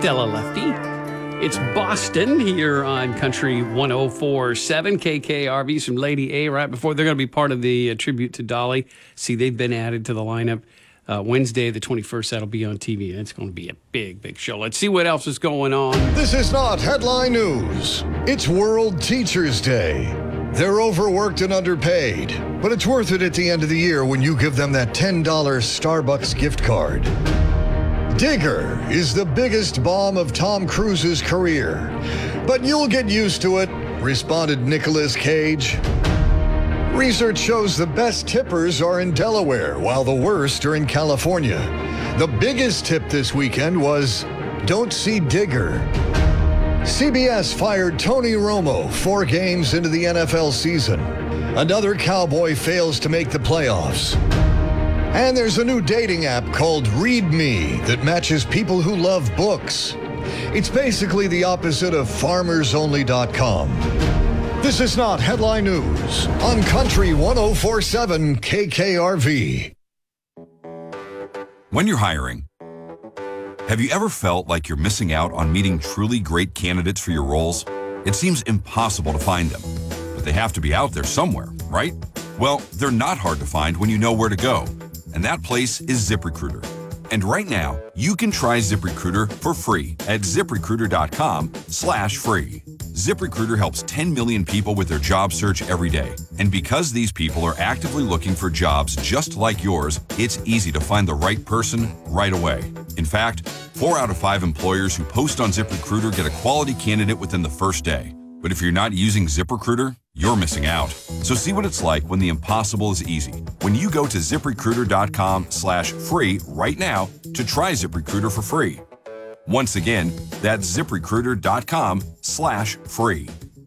Stella Lefty. It's Boston here on Country 104.7 KKRV. Some Lady A right before. They're going to be part of the tribute to Dolly. See, they've been added to the lineup. Wednesday, the 21st, that'll be on TV. It's going to be a big, big show. Let's see what else is going on. This is not headline news. It's World Teachers Day. They're overworked and underpaid, but it's worth it at the end of the year when you give them that $10 Starbucks gift card. Digger is the biggest bomb of Tom Cruise's career, but you'll get used to it, responded Nicolas Cage. Research shows the best tippers are in Delaware, while the worst are in California. The biggest tip this weekend was, don't see Digger. CBS fired Tony Romo 4 games into the NFL season. Another Cowboy fails to make the playoffs. And there's a new dating app called Read Me that matches people who love books. It's basically the opposite of FarmersOnly.com. This is not headline news on Country 104.7 KKRV. When you're hiring, have you ever felt like you're missing out on meeting truly great candidates for your roles? It seems impossible to find them, but they have to be out there somewhere, right? Well, they're not hard to find when you know where to go, and that place is ZipRecruiter. And right now, you can try ZipRecruiter for free at ZipRecruiter.com/free. ZipRecruiter helps 10 million people with their job search every day. And because these people are actively looking for jobs just like yours, it's easy to find the right person right away. In fact, 4 out of 5 employers who post on ZipRecruiter get a quality candidate within the first day. But if you're not using ZipRecruiter, you're missing out. So see what it's like when the impossible is easy. When you go to ZipRecruiter.com/free right now to try ZipRecruiter for free. Once again, that's ZipRecruiter.com/free.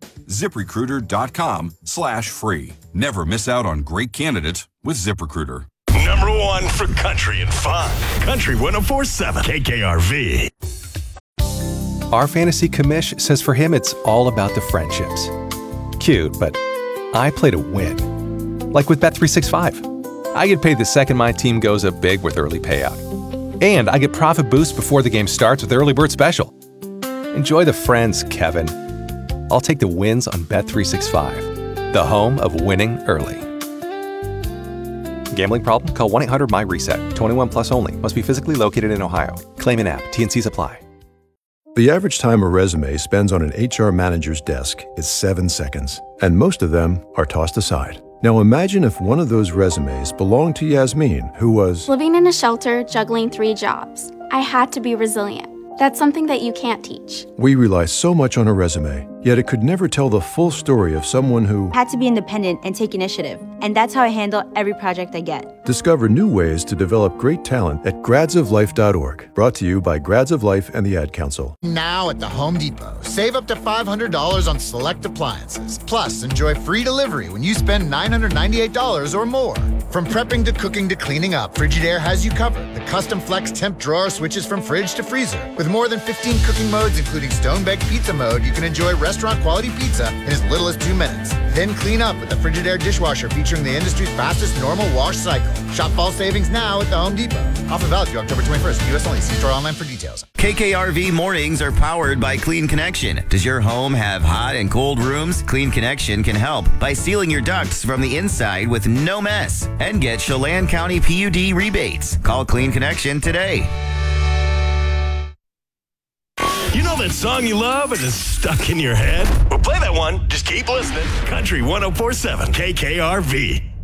ZipRecruiter.com/free. Never miss out on great candidates with ZipRecruiter. Number 1 for country and fun. Country 104.7 KKRV. Our fantasy commish says for him it's all about the friendships. Cute, but I play to win. Like with Bet365. I get paid the second my team goes up big with early payout. And I get profit boost before the game starts with Early Bird Special. Enjoy the friends, Kevin. I'll take the wins on Bet365, the home of winning early. Gambling problem? Call 1-800-MY-RESET. 21 plus only. Must be physically located in Ohio. Claim in app. T&Cs apply. The average time a resume spends on an HR manager's desk is 7 seconds, and most of them are tossed aside. Now imagine if one of those resumes belonged to Yasmin, who was living in a shelter, juggling 3 jobs. I had to be resilient. That's something that you can't teach. We rely so much on a resume, yet it could never tell the full story of someone who had to be independent and take initiative. And that's how I handle every project I get. Discover new ways to develop great talent at gradsoflife.org. Brought to you by Grads of Life and the Ad Council. Now at the Home Depot, save up to $500 on select appliances. Plus, enjoy free delivery when you spend $998 or more. From prepping to cooking to cleaning up, Frigidaire has you covered. The custom flex temp drawer switches from fridge to freezer. With more than 15 cooking modes, including stone-baked pizza mode, you can enjoy restaurant-quality pizza in as little as 2 minutes. Then clean up with the Frigidaire dishwasher featuring the industry's fastest normal wash cycle. Shop fall savings now at the Home Depot. Offer valid through October 21st. U.S. only. See store online for details. KKRV mornings are powered by Clean Connection. Does your home have hot and cold rooms? Clean Connection can help by sealing your ducts from the inside with no mess and get Chelan County PUD rebates. Call Clean Connection today. You know that song you love and is stuck in your head? Well, play that one. Just keep listening. Country 104.7 KKRV.